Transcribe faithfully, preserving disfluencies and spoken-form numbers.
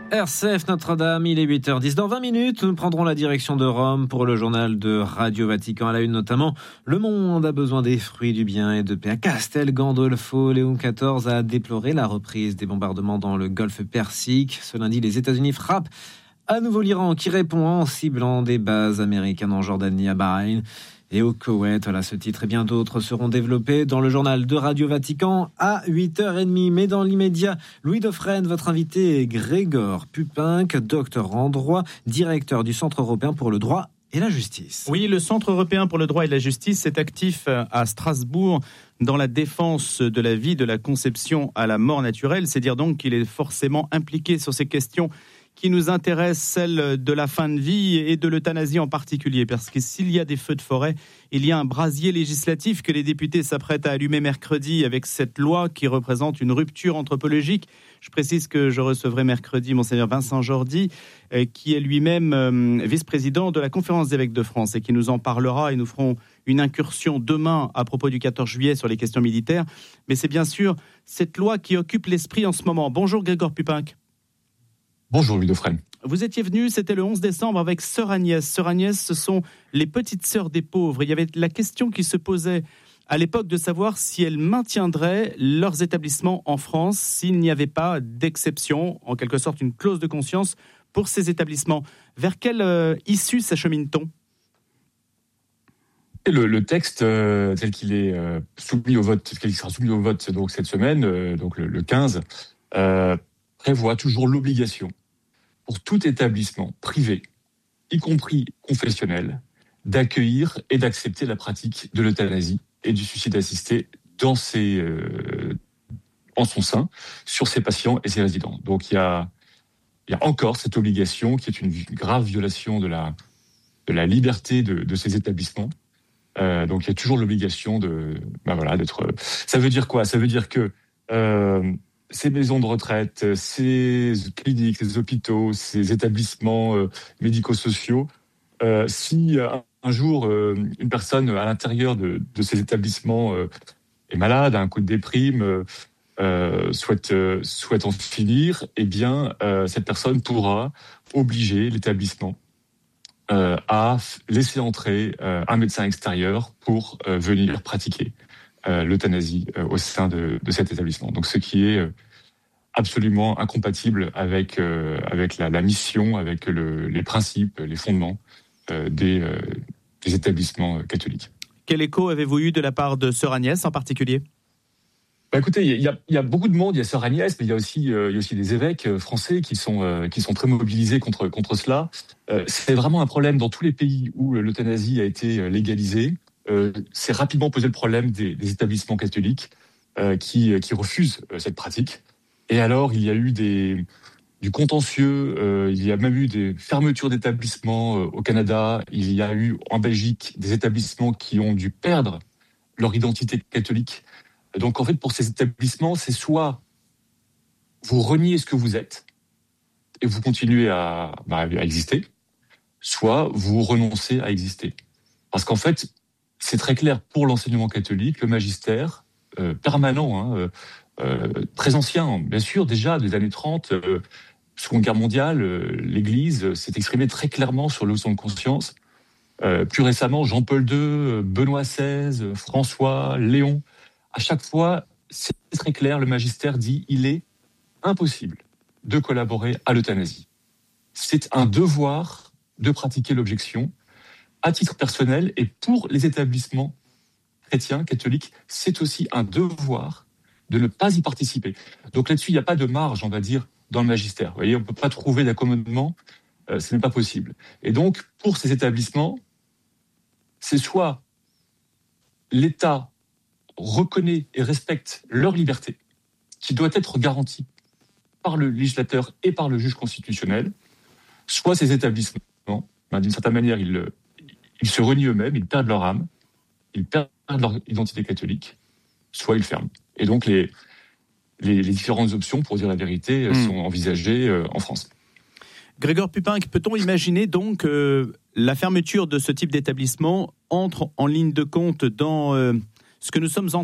R C F Notre-Dame, il est huit heures dix. Dans vingt minutes, nous prendrons la direction de Rome pour le journal de Radio Vatican. À la une notamment, le monde a besoin des fruits du bien et de paix. À Castel Gandolfo, Léon quatorze a déploré la reprise des bombardements dans le golfe Persique. Ce lundi, les États-Unis frappent à nouveau l'Iran qui répond en ciblant des bases américaines en Jordanie, à Bahreïn et au Koweït. Voilà, ce titre et bien d'autres seront développés dans le journal de Radio Vatican à huit heures trente. Mais dans l'immédiat, Louis Dauphren, votre invité est Grégoire Pupinck, docteur en droit, directeur du Centre européen pour le droit et la justice. Oui, le Centre européen pour le droit et la justice est actif à Strasbourg dans la défense de la vie, de la conception à la mort naturelle. C'est dire donc qu'il est forcément impliqué sur ces questions qui nous intéresse, celle de la fin de vie et de l'euthanasie en particulier. Parce que s'il y a des feux de forêt, il y a un brasier législatif que les députés s'apprêtent à allumer mercredi avec cette loi qui représente une rupture anthropologique. Je précise que je recevrai mercredi Monseigneur Vincent Jordi, qui est lui-même vice-président de la Conférence des évêques de France et qui nous en parlera, et nous ferons une incursion demain à propos du quatorze juillet sur les questions militaires. Mais c'est bien sûr cette loi qui occupe l'esprit en ce moment. Bonjour Grégoire Pupinck. Bonjour Louis Dauphren. Vous étiez venu, c'était le onze décembre, avec Sœur Agnès. Sœur Agnès, ce sont les petites sœurs des pauvres. Il y avait la question qui se posait à l'époque de savoir si elles maintiendraient leurs établissements en France s'il n'y avait pas d'exception, en quelque sorte une clause de conscience pour ces établissements. Vers quelle euh, issue s'achemine-t-on ? Le, le texte euh, tel qu'il est euh, soumis au vote, tel qu'il sera soumis au vote donc cette semaine, euh, donc le, le quinze, euh, prévoit toujours l'obligation pour tout établissement privé, y compris confessionnel, d'accueillir et d'accepter la pratique de l'euthanasie et du suicide assisté dans ses, euh, en son sein, sur ses patients et ses résidents. Donc il y a, il y a encore cette obligation qui est une grave violation de la, de la liberté de, de ces établissements. Euh, donc il y a toujours l'obligation de, ben voilà, d'être. Ça veut dire quoi ? Ça veut dire que euh, ces maisons de retraite, ces cliniques, ces hôpitaux, ces établissements euh, médico-sociaux, euh, si un, un jour euh, une personne à l'intérieur de, de ces établissements euh, est malade, a un coup de déprime, euh, souhaite, euh, souhaite en finir, eh bien euh, cette personne pourra obliger l'établissement euh, à laisser entrer euh, un médecin extérieur pour euh, venir pratiquer Euh, l'euthanasie euh, au sein de, de cet établissement. Donc, ce qui est euh, absolument incompatible avec euh, avec la, la mission, avec le, les principes, les fondements euh, des, euh, des établissements catholiques. Quel écho avez-vous eu de la part de Sœur Agnès en particulier ? Bah écoutez, il y a, il y a beaucoup de monde. Il y a Sœur Agnès, mais il y a aussi euh, il y a aussi des évêques français qui sont euh, qui sont très mobilisés contre contre cela. Euh, c'est vraiment un problème dans tous les pays où l'euthanasie a été légalisée. Euh, c'est rapidement posé le problème des, des établissements catholiques euh, qui, qui refusent euh, cette pratique. Et alors, il y a eu des, du contentieux, euh, il y a même eu des fermetures d'établissements euh, au Canada, il y a eu en Belgique des établissements qui ont dû perdre leur identité catholique. Donc en fait, pour ces établissements, c'est soit vous reniez ce que vous êtes et vous continuez à, bah, à exister, soit vous renoncez à exister. Parce qu'en fait, c'est très clair pour l'enseignement catholique, le magistère euh, permanent, hein, euh, euh, très ancien, bien sûr, déjà des années trente, euh, Seconde Guerre mondiale, euh, l'Église s'est exprimée très clairement sur l'objection de conscience. Euh, plus récemment, Jean-Paul deux, Benoît seize, François, Léon. À chaque fois, c'est très clair, le magistère dit il est impossible de collaborer à l'euthanasie. C'est un devoir de pratiquer l'objection à titre personnel, et pour les établissements chrétiens, catholiques, c'est aussi un devoir de ne pas y participer. Donc là-dessus, il n'y a pas de marge, on va dire, dans le magistère. Vous voyez, on ne peut pas trouver d'accommodement, euh, ce n'est pas possible. Et donc, pour ces établissements, c'est soit l'État reconnaît et respecte leur liberté, qui doit être garantie par le législateur et par le juge constitutionnel, soit ces établissements, ben, d'une certaine manière, ils le Ils se renient eux-mêmes, ils perdent leur âme, ils perdent leur identité catholique, soit ils ferment. Et donc les, les, les différentes options, pour dire la vérité, mmh. sont envisagées euh, en France. Grégoire Pupinck, peut-on imaginer donc que euh, la fermeture de ce type d'établissement entre en ligne de compte dans euh, ce que nous sommes en